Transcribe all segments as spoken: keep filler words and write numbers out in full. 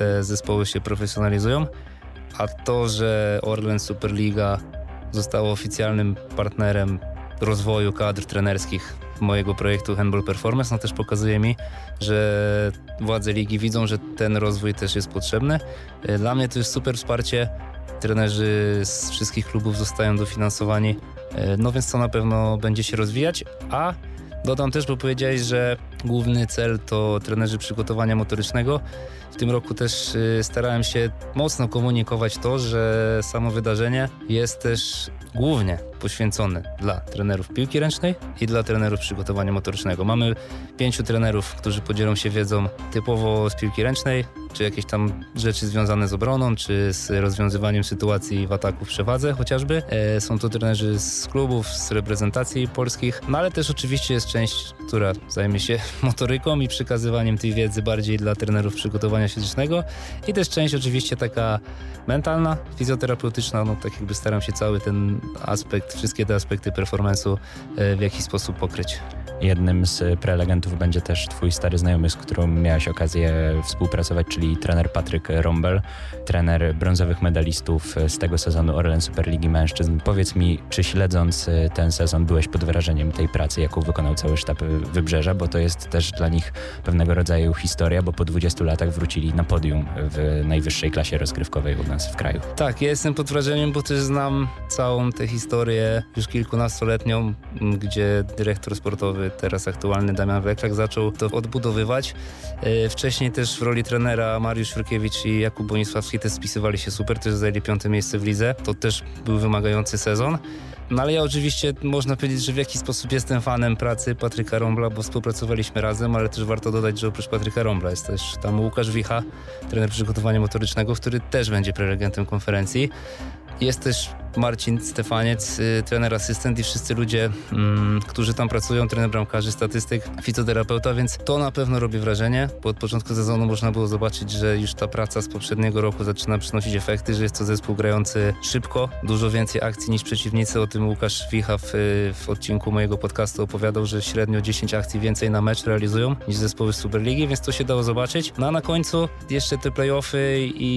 te zespoły się profesjonalizują, a to, że Orlen Superliga zostało oficjalnym partnerem rozwoju kadr trenerskich mojego projektu Handball Performance, no też pokazuje mi, że władze ligi widzą, że ten rozwój też jest potrzebny. Dla mnie to jest super wsparcie. Trenerzy z wszystkich klubów zostają dofinansowani, no więc to na pewno będzie się rozwijać, a dodam też, bo powiedziałeś, że główny cel to trenerzy przygotowania motorycznego. W tym roku też starałem się mocno komunikować to, że samo wydarzenie jest też głównie poświęcone dla trenerów piłki ręcznej i dla trenerów przygotowania motorycznego. Mamy pięciu trenerów, którzy podzielą się wiedzą typowo z piłki ręcznej, czy jakieś tam rzeczy związane z obroną, czy z rozwiązywaniem sytuacji w ataku w przewadze chociażby. E, są to trenerzy z klubów, z reprezentacji polskich, no ale też oczywiście jest część, która zajmie się motoryką i przekazywaniem tej wiedzy bardziej dla trenerów przygotowania fizycznego i też część oczywiście taka mentalna, fizjoterapeutyczna, no tak jakby staram się cały ten aspekt, wszystkie te aspekty performance'u w jakiś sposób pokryć. Jednym z prelegentów będzie też twój stary znajomy, z którym miałeś okazję współpracować, czyli trener Patryk Rąbel, trener brązowych medalistów z tego sezonu Orlen Superligi Mężczyzn. Powiedz mi, czy śledząc ten sezon byłeś pod wrażeniem tej pracy, jaką wykonał cały sztab Wybrzeża, bo to jest też dla nich pewnego rodzaju historia, bo po dwudziestu latach wrócili na podium w najwyższej klasie rozgrywkowej u nas w kraju. Tak, ja jestem pod wrażeniem, bo też znam całą tę historię już kilkunastoletnią, gdzie dyrektor sportowy, teraz aktualny Damian Weklak, zaczął to odbudowywać. Wcześniej też w roli trenera Mariusz Jurkiewicz i Jakub Bonisławski też spisywali się super, też zajęli piąte miejsce w lidze. To też był wymagający sezon. No ale ja oczywiście można powiedzieć, że w jakiś sposób jestem fanem pracy Patryka Rąbla, bo współpracowaliśmy razem, ale też warto dodać, że oprócz Patryka Rąbla jest też tam Łukasz Wicha, trener przygotowania motorycznego, który też będzie prelegentem konferencji. Jest też Marcin Stefaniec, y, trener asystent i wszyscy ludzie, mm, którzy tam pracują, trener bramkarzy, statystyk, fizjoterapeuta, więc to na pewno robi wrażenie, bo od początku sezonu można było zobaczyć, że już ta praca z poprzedniego roku zaczyna przynosić efekty, że jest to zespół grający szybko, dużo więcej akcji niż przeciwnicy. O tym Łukasz Wicha w, w odcinku mojego podcastu opowiadał, że średnio dziesięć akcji więcej na mecz realizują niż zespoły z Superligi, więc to się dało zobaczyć. No a na końcu jeszcze te play-offy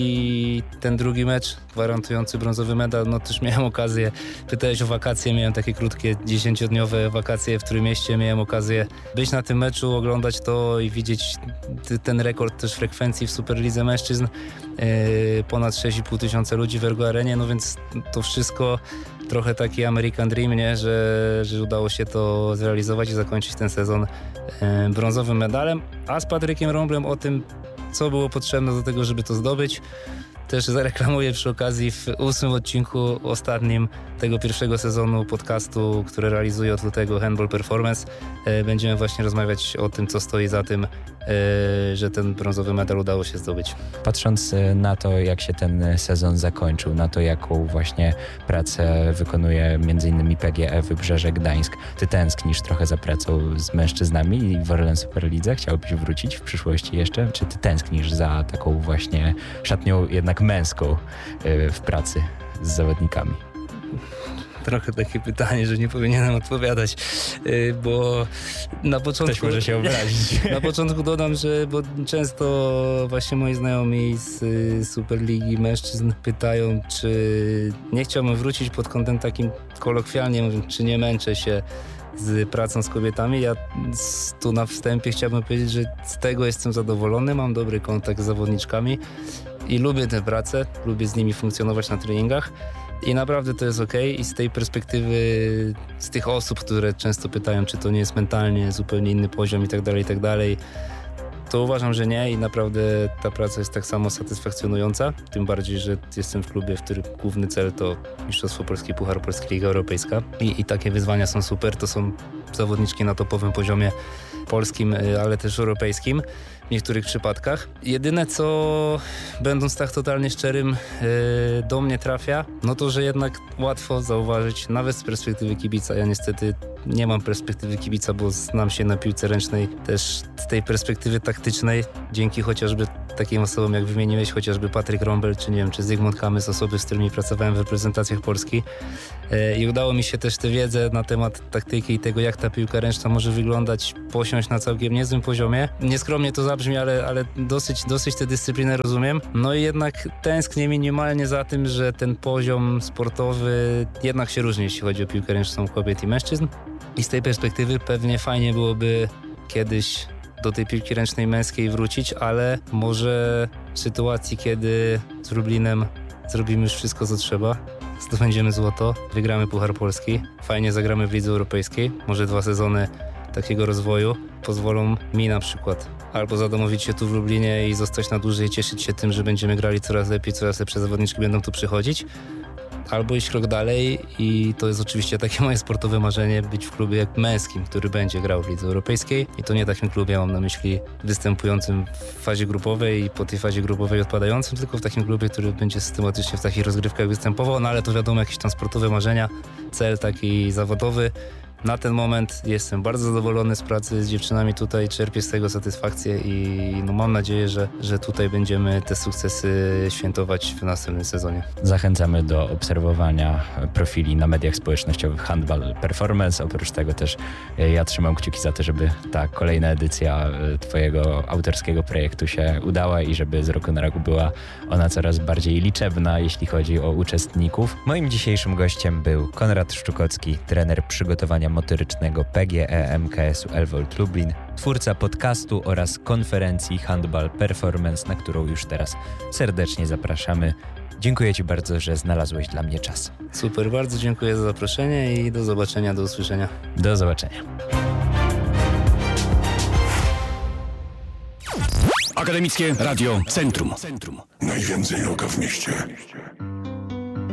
i ten drugi mecz gwarantujący brązowy medal, no też miałem okazję, pytałeś o wakacje, miałem takie krótkie dziesięciodniowe wakacje w Trójmieście, miałem okazję być na tym meczu, oglądać to i widzieć t- ten rekord też frekwencji w Superlidze Mężczyzn, yy, ponad sześć i pół tysiąca ludzi w Ergo Arenie, no więc to wszystko trochę taki American Dream, nie? Że, że udało się to zrealizować i zakończyć ten sezon yy, brązowym medalem, a z Patrykiem Rąblem o tym, co było potrzebne do tego, żeby to zdobyć, też zareklamuję przy okazji w ósmym odcinku ostatnim tego pierwszego sezonu podcastu, który realizuje od lutego Handball Performance. Będziemy właśnie rozmawiać o tym, co stoi za tym, że ten brązowy medal udało się zdobyć. Patrząc na to, jak się ten sezon zakończył, na to, jaką właśnie pracę wykonuje między innymi P G E Wybrzeże Gdańsk, ty tęsknisz trochę za pracą z mężczyznami w Orlen Superlidze? Chciałbyś wrócić w przyszłości jeszcze? Czy ty tęsknisz za taką właśnie szatnią jednak męską w pracy z zawodnikami? Trochę takie pytanie, że nie powinienem odpowiadać, bo na początku... Ktoś może się obrazić. Na początku dodam, że bo często właśnie moi znajomi z Superligi Mężczyzn pytają, czy nie chciałbym wrócić pod kątem takim kolokwialnie, mówię, czy nie męczę się z pracą z kobietami. Ja tu na wstępie chciałbym powiedzieć, że z tego jestem zadowolony, mam dobry kontakt z zawodniczkami i lubię tę pracę, lubię z nimi funkcjonować na treningach. I naprawdę to jest okej. I z tej perspektywy, z tych osób, które często pytają, czy to nie jest mentalnie zupełnie inny poziom i tak dalej, i tak dalej, to uważam, że nie i naprawdę ta praca jest tak samo satysfakcjonująca. Tym bardziej, że jestem w klubie, w którym główny cel to Mistrzostwo Polskie, Puchar Polski, Liga Europejska. I, i takie wyzwania są super. To są zawodniczki na topowym poziomie polskim, ale też europejskim w niektórych przypadkach. Jedyne, co będąc tak totalnie szczerym yy, do mnie trafia, no to, że jednak łatwo zauważyć, nawet z perspektywy kibica. Ja niestety nie mam perspektywy kibica, bo znam się na piłce ręcznej też z tej perspektywy taktycznej, dzięki chociażby takim osobom, jak wymieniłeś, chociażby Patryk Rombel, czy nie wiem, czy Zygmunt Kamys, osoby, z którymi pracowałem w reprezentacjach Polski. I udało mi się też tę wiedzę na temat taktyki i tego, jak ta piłka ręczna może wyglądać, posiąść na całkiem niezłym poziomie. Nieskromnie to zabrzmi, ale, ale dosyć, dosyć tę dyscyplinę rozumiem. No i jednak tęsknię minimalnie za tym, że ten poziom sportowy jednak się różni, jeśli chodzi o piłkę ręczną kobiet i mężczyzn. I z tej perspektywy pewnie fajnie byłoby kiedyś do tej piłki ręcznej męskiej wrócić, ale może w sytuacji, kiedy z Lublinem zrobimy już wszystko, co trzeba, zdobędziemy złoto, wygramy Puchar Polski, fajnie zagramy w Lidze Europejskiej, może dwa sezony takiego rozwoju pozwolą mi na przykład albo zadomowić się tu w Lublinie i zostać na dłużej i cieszyć się tym, że będziemy grali coraz lepiej, coraz lepsze zawodniczki będą tu przychodzić, albo iść krok dalej i to jest oczywiście takie moje sportowe marzenie, być w klubie męskim, który będzie grał w Lidze Europejskiej i to nie takim klubie, mam na myśli występującym w fazie grupowej i po tej fazie grupowej odpadającym, tylko w takim klubie, który będzie systematycznie w takich rozgrywkach występował, no ale to wiadomo, jakieś tam sportowe marzenia, cel taki zawodowy. Na ten moment jestem bardzo zadowolony z pracy z dziewczynami tutaj, czerpię z tego satysfakcję i no mam nadzieję, że, że tutaj będziemy te sukcesy świętować w następnym sezonie. Zachęcamy do obserwowania profili na mediach społecznościowych Handball Performance. Oprócz tego też ja trzymam kciuki za to, żeby ta kolejna edycja twojego autorskiego projektu się udała i żeby z roku na rok była ona coraz bardziej liczebna, jeśli chodzi o uczestników. Moim dzisiejszym gościem był Konrad Szczukocki, trener przygotowania motorycznego P G E M K S u Elwold Lublin, twórca podcastu oraz konferencji Handball Performance, na którą już teraz serdecznie zapraszamy. Dziękuję Ci bardzo, że znalazłeś dla mnie czas. Super, bardzo dziękuję za zaproszenie i do zobaczenia, do usłyszenia. Do zobaczenia. Akademickie Radio Centrum. Centrum. Najwięcej oka w mieście.